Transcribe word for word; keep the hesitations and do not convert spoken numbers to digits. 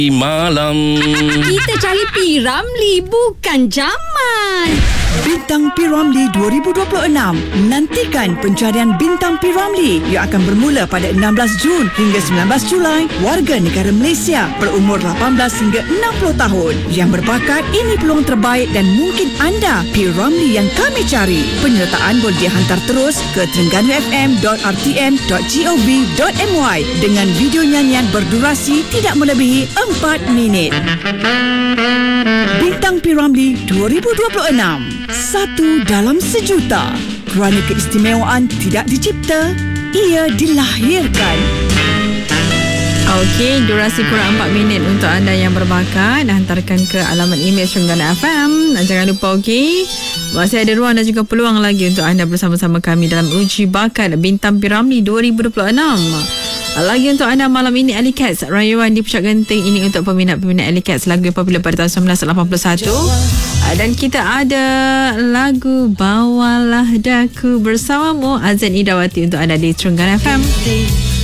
malam. Kita cari P. Ramlee, bukan Jamal. Bintang P. Ramlee dua ribu dua puluh enam. Nantikan pencarian Bintang P. Ramlee yang akan bermula pada enam belas Jun hingga sembilan belas Julai. Warga negara Malaysia berumur lapan belas hingga enam puluh tahun yang berbakat. Ini peluang terbaik dan mungkin anda P. Ramlee yang kami cari. Penyertaan boleh dihantar terus ke terengganu f m dot r t m dot gov dot m y dengan video nyanyian berdurasi tidak melebihi empat minit. Bintang P. Ramlee dua ribu dua puluh enam. Satu dalam sejuta. Kerana keistimewaan tidak dicipta, ia dilahirkan. Okey, durasi kurang empat minit untuk anda yang berbakat. Hantarkan ke alamat email Terengganu F M. Jangan lupa, okey, masih ada ruang dan juga peluang lagi untuk anda bersama-sama kami dalam uji bakat Bintang P. Ramlee dua ribu dua puluh enam. Lagi untuk anda malam ini, Alley Cats, rayuan di Puncak Genting. Ini untuk peminat-peminat Alley Cats, lagu yang popular pada tahun sembilan belas lapan puluh satu. Dan kita ada lagu Bawalah Daku Bersamamu, Azan Idawati untuk anda di Terengganu F M.